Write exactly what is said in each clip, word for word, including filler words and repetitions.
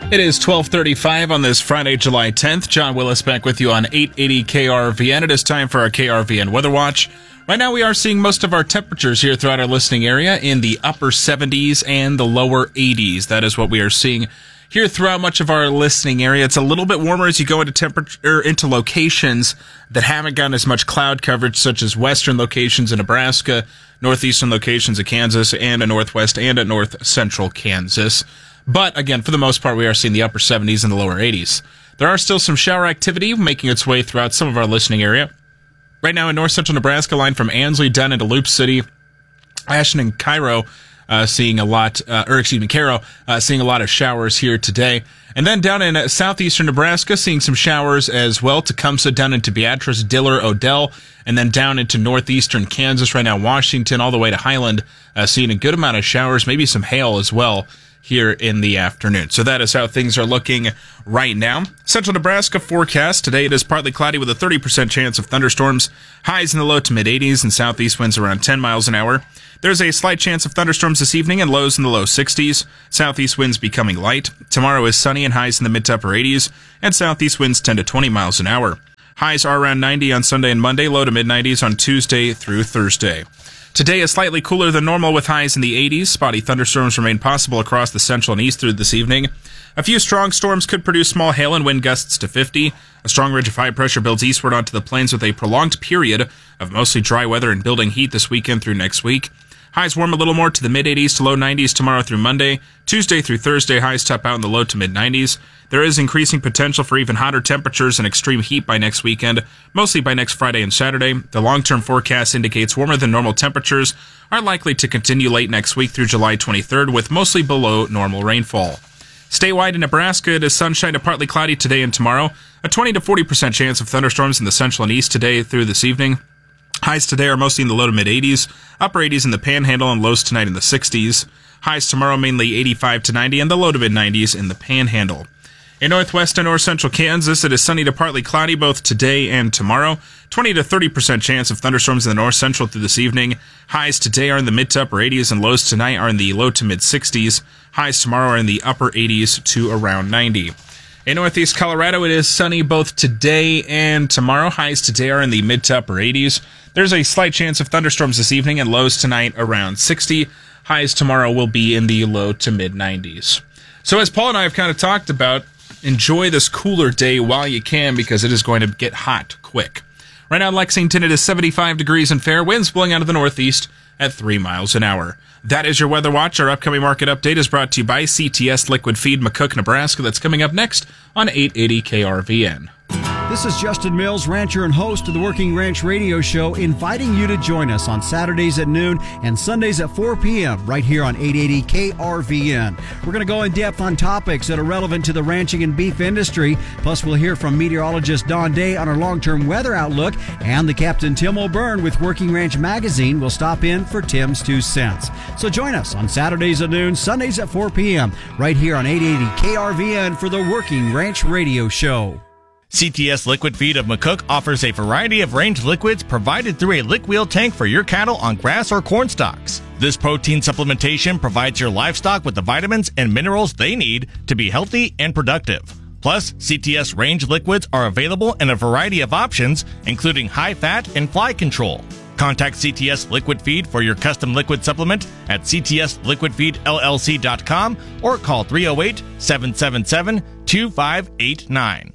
It is twelve thirty-five on this Friday, July tenth. John Willis back with you on eight eighty K R V N. It is time for our K R V N Weather Watch. Right now we are seeing most of our temperatures here throughout our listening area in the upper seventies and the lower eighties. That is what we are seeing here throughout much of our listening area. It's a little bit warmer as you go into temperature into locations that haven't gotten as much cloud coverage, such as western locations in Nebraska, northeastern locations of Kansas, and a northwest and a north central Kansas. But again, for the most part, we are seeing the upper seventies and the lower eighties. There are still some shower activity making its way throughout some of our listening area. Right now in north central Nebraska, line from Ansley down into Loop City, Ashland and Cairo, uh, seeing a lot, uh, or excuse me, Cairo, uh, seeing a lot of showers here today. And then down in uh, southeastern Nebraska, seeing some showers as well. Tecumseh down into Beatrice, Diller, Odell, and then down into northeastern Kansas. Right now, Washington, all the way to Highland, uh, seeing a good amount of showers, maybe some hail as well here in the afternoon. So that is how things are looking right now. Central Nebraska forecast. Today it is partly cloudy with a thirty percent chance of thunderstorms. Highs in the low to mid eighties and southeast winds around ten miles an hour. There's a slight chance of thunderstorms this evening and lows in the low sixties. Southeast winds becoming light. Tomorrow is sunny and highs in the mid to upper eighties and southeast winds ten to twenty miles an hour. Highs are around ninety on Sunday and Monday, low to mid nineties on Tuesday through Thursday. Today is slightly cooler than normal with highs in the eighties. Spotty thunderstorms remain possible across the central and east through this evening. A few strong storms could produce small hail and wind gusts to fifty. A strong ridge of high pressure builds eastward onto the plains with a prolonged period of mostly dry weather and building heat this weekend through next week. Highs warm a little more to the mid eighties to low nineties tomorrow through Monday. Tuesday through Thursday, highs top out in the low to mid nineties. There is increasing potential for even hotter temperatures and extreme heat by next weekend, mostly by next Friday and Saturday. The long-term forecast indicates warmer than normal temperatures are likely to continue late next week through July twenty-third, with mostly below normal rainfall. Statewide in Nebraska, it is sunshine to partly cloudy today and tomorrow. A twenty to forty percent chance of thunderstorms in the central and east today through this evening. Highs today are mostly in the low to mid eighties, upper eighties in the Panhandle, and lows tonight in the sixties. Highs tomorrow mainly eighty-five to ninety, and the low to mid nineties in the Panhandle. In northwest and north central Kansas, it is sunny to partly cloudy both today and tomorrow. twenty to thirty percent chance of thunderstorms in the north central through this evening. Highs today are in the mid to upper eighties, and lows tonight are in the low to mid sixties. Highs tomorrow are in the upper eighties to around ninety. In northeast Colorado, it is sunny both today and tomorrow. Highs today are in the mid to upper eighties. There's a slight chance of thunderstorms this evening, and lows tonight around sixty. Highs tomorrow will be in the low to mid nineties. So as Paul and I have kind of talked about, enjoy this cooler day while you can, because it is going to get hot quick. Right now in Lexington, it is seventy-five degrees and fair. Winds blowing out of the northeast at three miles an hour. That is your Weather Watch. Our upcoming market update is brought to you by C T S Liquid Feed, McCook, Nebraska. That's coming up next on eight eighty K R V N. This is Justin Mills, rancher and host of the Working Ranch Radio Show, inviting you to join us on Saturdays at noon and Sundays at four p.m. right here on eight eighty K R V N. We're going to go in depth on topics that are relevant to the ranching and beef industry. Plus, we'll hear from meteorologist Don Day on our long-term weather outlook, and the Captain Tim O'Byrne with Working Ranch Magazine will stop in for Tim's Two Cents. So join us on Saturdays at noon, Sundays at four p.m. right here on eight eighty K R V N for the Working Ranch Radio Show. C T S Liquid Feed of McCook offers a variety of range liquids provided through a lick wheel tank for your cattle on grass or corn stalks. This protein supplementation provides your livestock with the vitamins and minerals they need to be healthy and productive. Plus, C T S range liquids are available in a variety of options, including high fat and fly control. Contact C T S Liquid Feed for your custom liquid supplement at c t s liquid feed l l c dot com or call three oh eight, seven seven seven, two five eight nine.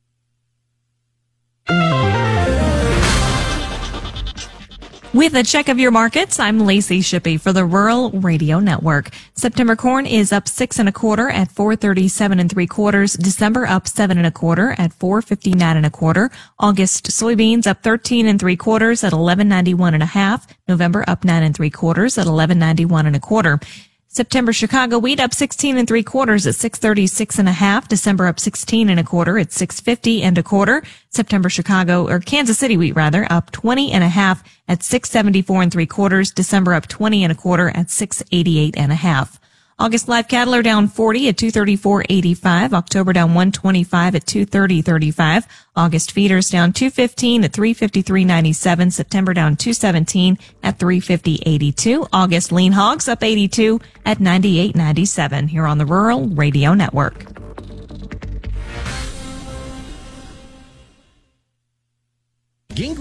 With a check of your markets, I'm Lacey Shippey for the Rural Radio Network. September corn is up six and a quarter at four thirty-seven and three quarters. December up seven and a quarter at four fifty-nine and a quarter. August soybeans up thirteen and three quarters at eleven ninety-one and a half. November up nine and three quarters at eleven ninety-one and a quarter. September Chicago wheat up sixteen and three quarters at six thirty-six and a half. December up sixteen and a quarter at six fifty and a quarter. September Chicago, or Kansas City wheat rather, up twenty and a half at six seventy-four and three quarters. December up twenty and a quarter at six eighty-eight and a half. August live cattle are down forty at two thirty-four eighty-five. October down one twenty-five at two thirty thirty-five. August feeders down two fifteen at three fifty-three ninety-seven. September down two seventeen at three fifty eighty-two. August lean hogs up eighty-two at ninety-eight ninety-seven here on the Rural Radio Network.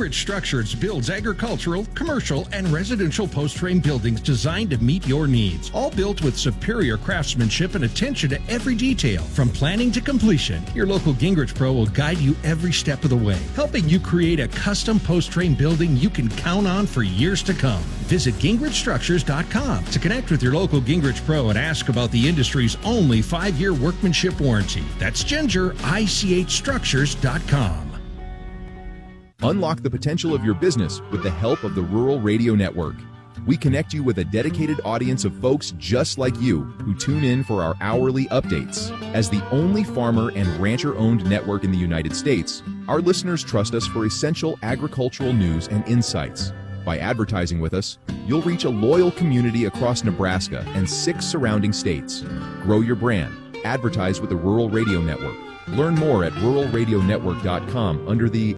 Gingrich Structures builds agricultural, commercial, and residential post-frame buildings designed to meet your needs. All built with superior craftsmanship and attention to every detail. From planning to completion, your local Gingrich Pro will guide you every step of the way, helping you create a custom post-frame building you can count on for years to come. Visit Gingrich Structures dot com to connect with your local Gingrich Pro and ask about the industry's only five-year workmanship warranty. That's Ginger, I C H Structures dot com. Unlock the potential of your business with the help of the Rural Radio Network. We connect you with a dedicated audience of folks just like you who tune in for our hourly updates. As the only farmer and rancher-owned network in the United States, our listeners trust us for essential agricultural news and insights. By advertising with us, you'll reach a loyal community across Nebraska and six surrounding states. Grow your brand. Advertise with the Rural Radio Network. Learn more at rural radio network dot com under the...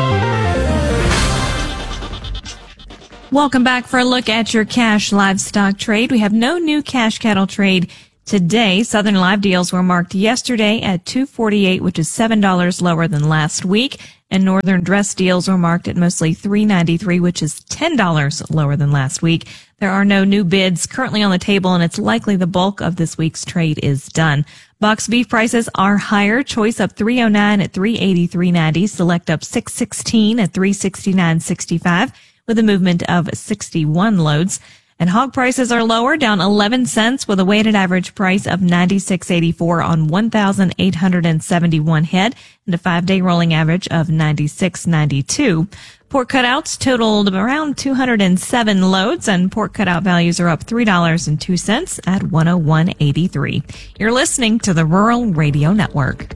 Welcome back for a look at your cash livestock trade. We have no new cash cattle trade today. Southern live deals were marked yesterday at two forty-eight, which is seven dollars lower than last week. And northern dress deals were marked at mostly three ninety-three, which is ten dollars lower than last week. There are no new bids currently on the table, and it's likely the bulk of this week's trade is done. Box beef prices are higher. Choice up three oh nine at three eighty-three ninety. Select up six sixteen at three sixty-nine sixty-five with a movement of sixty-one loads. And hog prices are lower, down eleven cents with a weighted average price of ninety-six eighty-four on one thousand eight hundred seventy-one head and a five-day rolling average of ninety-six ninety-two. Pork cutouts totaled around two hundred seven loads, and pork cutout values are up three dollars and two cents at one oh one eighty-three. You're listening to the Rural Radio Network.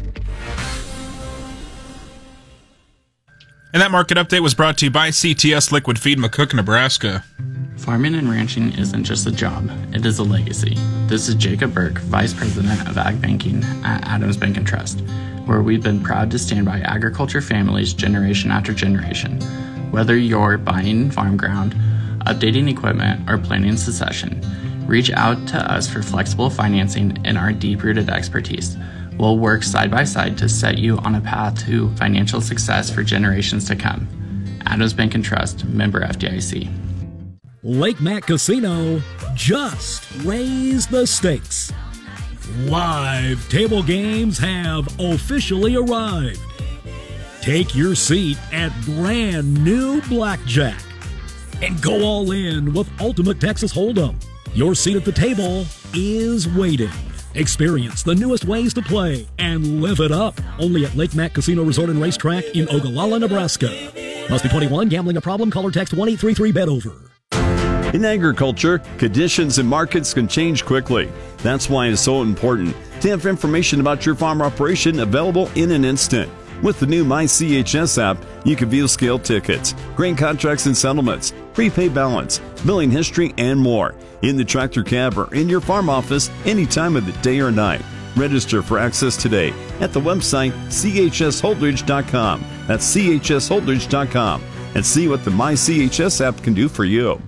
And that market update was brought to you by C T S Liquid Feed, McCook, Nebraska. Farming and ranching isn't just a job, it is a legacy. This is Jacob Burke, Vice President of Ag Banking at Adams Bank and Trust, where we've been proud to stand by agriculture families generation after generation. Whether you're buying farm ground, updating equipment, or planning succession, reach out to us for flexible financing and our deep-rooted expertise. We'll work side by side to set you on a path to financial success for generations to come. Adams Bank and Trust, member F D I C. Lake Mac Casino just raised the stakes. Live table games have officially arrived. Take your seat at brand new Blackjack and go all in with Ultimate Texas Hold'em. Your seat at the table is waiting. Experience the newest ways to play and live it up. Only at Lake Mac Casino Resort and Racetrack in Ogallala, Nebraska. Must be twenty-one. Gambling a problem? Call or text one eight three three bet over. In agriculture, conditions and markets can change quickly. That's why it's so important to have information about your farm operation available in an instant. With the new My C H S app, you can view scale tickets, grain contracts and settlements, prepaid balance, billing history, and more in the tractor cab or in your farm office any time of the day or night. Register for access today at the website C H S holdridge dot com. That's C H S holdridge dot com, and see what the My C H S app can do for you.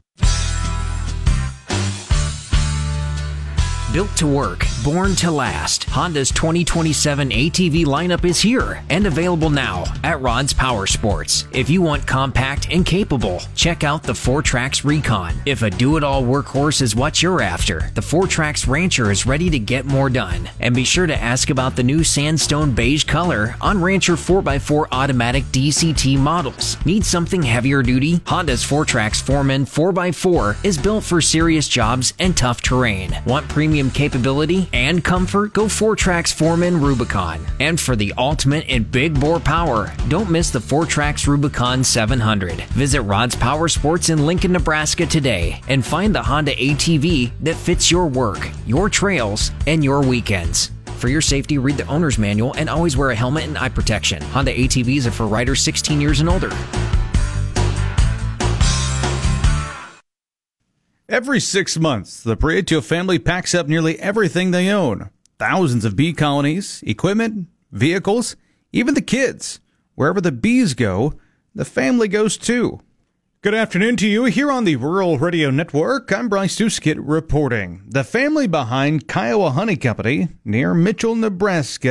Built to work, born to last, Honda's twenty twenty-seven A T V lineup is here and available now at Rod's Power Sports. If you want compact and capable, check out the four Trax Recon. If a do-it-all workhorse is what you're after, the four Trax Rancher is ready to get more done. And be sure to ask about the new sandstone beige color on Rancher four by four automatic D C T models. Need something heavier duty? Honda's four Trax Foreman four by four is built for serious jobs and tough terrain. Want premium capability and comfort? Go four Trax Foreman Rubicon. And for the ultimate in big bore power, don't miss the four Trax Rubicon seven hundred. Visit Rod's Power Sports in Lincoln, Nebraska today and find the Honda A T V that fits your work, your trails, and your weekends. For your safety, read the owner's manual and always wear a helmet and eye protection. Honda A T Vs are for riders sixteen years and older. Every six months, the Prieto family packs up nearly everything they own. Thousands of bee colonies, equipment, vehicles, even the kids. Wherever the bees go, the family goes too. Good afternoon to you here on the Rural Radio Network. I'm Bryce Tuskett reporting. The family behind Kiowa Honey Company near Mitchell, Nebraska,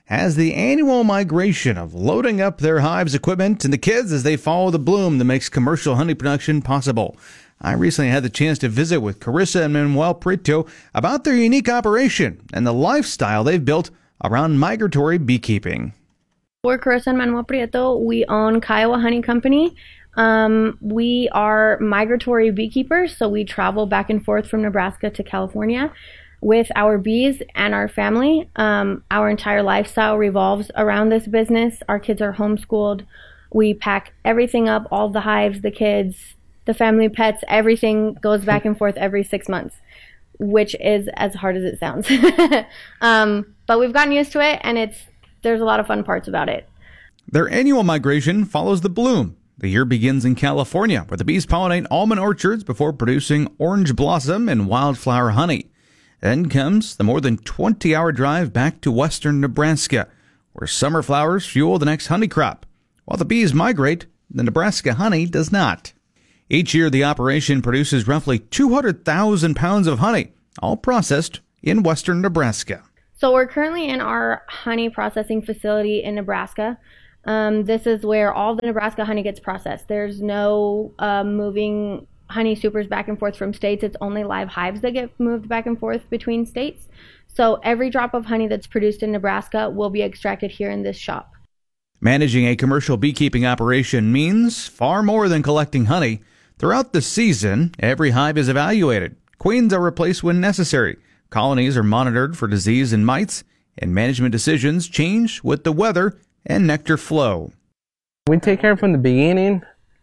has the annual migration of loading up their hives equipment and the kids as they follow the bloom that makes commercial honey production possible. I recently had the chance to visit with Carissa and Manuel Prieto about their unique operation and the lifestyle they've built around migratory beekeeping. We're Carissa and Manuel Prieto. We own Kiowa Honey Company. Um, we are migratory beekeepers, so we travel back and forth from Nebraska to California with our bees and our family. Um, our entire lifestyle revolves around this business. Our kids are homeschooled. We pack everything up, all the hives, the kids, the family pets, everything goes back and forth every six months, which is as hard as it sounds. um, but we've gotten used to it, and it's there's a lot of fun parts about it. Their annual migration follows the bloom. The year begins in California, where the bees pollinate almond orchards before producing orange blossom and wildflower honey. Then comes the more than twenty-hour drive back to western Nebraska, where summer flowers fuel the next honey crop. While the bees migrate, the Nebraska honey does not. Each year, the operation produces roughly two hundred thousand pounds of honey, all processed in western Nebraska. So we're currently in our honey processing facility in Nebraska. Um, this is where all the Nebraska honey gets processed. There's no uh, moving honey supers back and forth from states. It's only live hives that get moved back and forth between states. So every drop of honey that's produced in Nebraska will be extracted here in this shop. Managing a commercial beekeeping operation means far more than collecting honey. Throughout the season, every hive is evaluated. Queens are replaced when necessary. Colonies are monitored for disease and mites, and management decisions change with the weather and nectar flow. We take care from the beginning.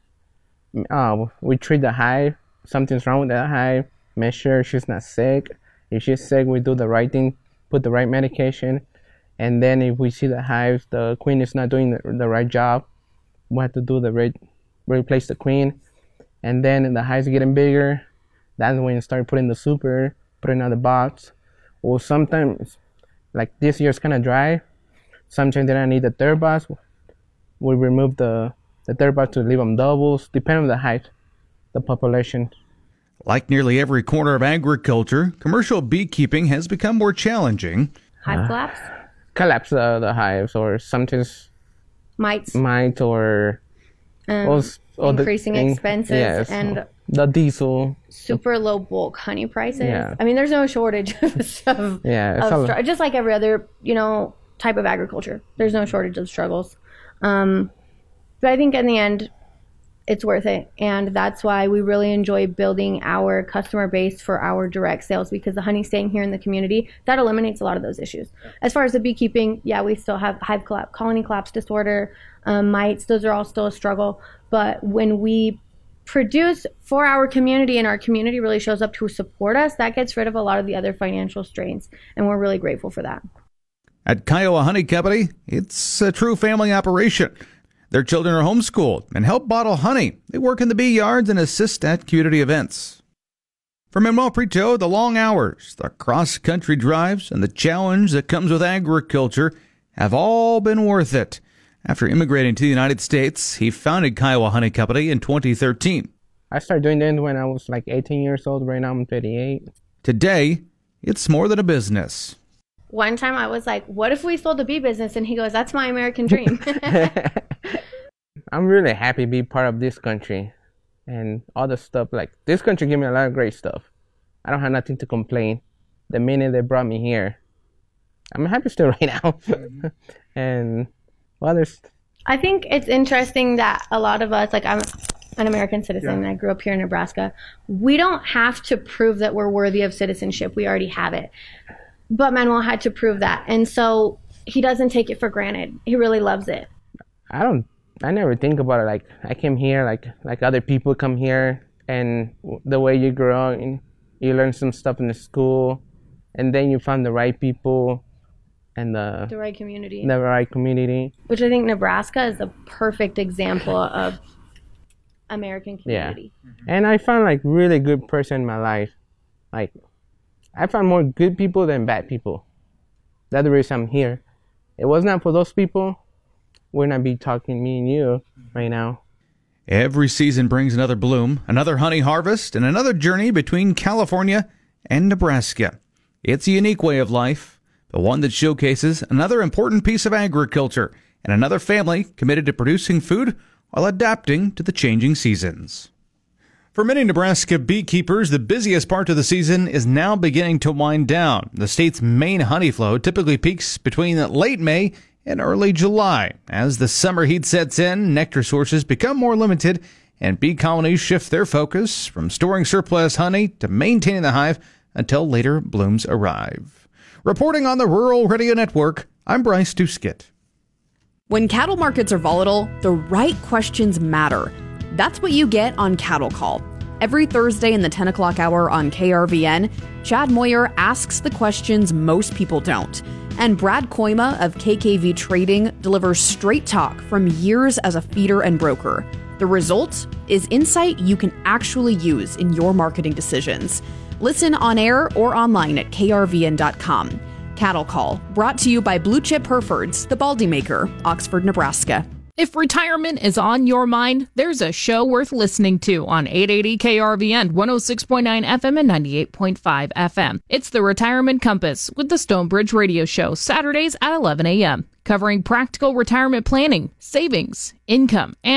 Uh, we treat the hive. Something's wrong with that hive. Make sure she's not sick. If she's sick, we do the right thing, put the right medication. And then if we see the hive, the queen is not doing the, the right job, we have to do the re- replace the queen. And then the hives getting bigger. That's when you start putting the super, putting out the box. Or sometimes, like this year's kind of dry. Sometimes they don't need the third box. We remove the, the third box to leave them doubles, depending on the height, the population. Like nearly every corner of agriculture, commercial beekeeping has become more challenging. Hive collapse? Uh, collapse the, the hives, or sometimes mites, mites, or um, also, increasing the, expenses yes, and the diesel, super low bulk honey prices. Yeah. I mean, there's no shortage of stuff. Yeah, of str- just like every other, you know, type of agriculture. There's no shortage of struggles. Um, but I think in the end, it's worth it. And that's why we really enjoy building our customer base for our direct sales, because the honey staying here in the community, that eliminates a lot of those issues. As far as the beekeeping, yeah, we still have hive collapse, colony collapse disorder, um, mites. Those are all still a struggle. But when we produce for our community and our community really shows up to support us, that gets rid of a lot of the other financial strains. And we're really grateful for that. At Kiowa Honey Company, it's a true family operation. Their children are homeschooled and help bottle honey. They work in the bee yards and assist at community events. For Manuel Prieto, the long hours, the cross-country drives, and the challenge that comes with agriculture have all been worth it. After immigrating to the United States, he founded Kiowa Honey Company in twenty thirteen. I started doing this when I was like eighteen years old. Right now I'm thirty-eight. Today, it's more than a business. One time I was like, what if we sold a bee business? And he goes, that's my American dream. I'm really happy to be part of this country and all the stuff. Like, this country gave me a lot of great stuff. I don't have nothing to complain. The minute they brought me here, I'm happy still right now. Mm-hmm. And, well, there's... I think it's interesting that a lot of us, like I'm an American citizen, yeah. I grew up here in Nebraska. We don't have to prove that we're worthy of citizenship. We already have it. But Manuel had to prove that. And so he doesn't take it for granted. He really loves it. I don't, I never think about it. Like, I came here, like, like other people come here, and the way you grow up, and you learn some stuff in the school, and then you find the right people and the, the right community. The right community. Which I think Nebraska is a perfect example of American community. Yeah. Mm-hmm. And I found, like, really good person in my life. Like, I found more good people than bad people. That's the reason I'm here. It was not for those people, we'd not be talking, me and you, right now. Every season brings another bloom, another honey harvest, and another journey between California and Nebraska. It's a unique way of life, the one that showcases another important piece of agriculture and another family committed to producing food while adapting to the changing seasons. For many Nebraska beekeepers, the busiest part of the season is now beginning to wind down. The state's main honey flow typically peaks between late May and early July. As the summer heat sets in, nectar sources become more limited, and bee colonies shift their focus from storing surplus honey to maintaining the hive until later blooms arrive. Reporting on the Rural Radio Network, I'm Bryce Duskett. When cattle markets are volatile, the right questions matter. That's what you get on Cattle Call. Every Thursday in the ten o'clock hour on K R V N, Chad Moyer asks the questions most people don't. And Brad Koima of K K V Trading delivers straight talk from years as a feeder and broker. The result is insight you can actually use in your marketing decisions. Listen on air or online at K R V N dot com. Cattle Call, brought to you by Blue Chip Herefords, the Baldy Maker, Oxford, Nebraska. If retirement is on your mind, there's a show worth listening to on eight eighty K R V N, one oh six point nine F M and ninety-eight point five F M. It's the Retirement Compass with the Stonebridge Radio Show, Saturdays at eleven a.m., covering practical retirement planning, savings, income, and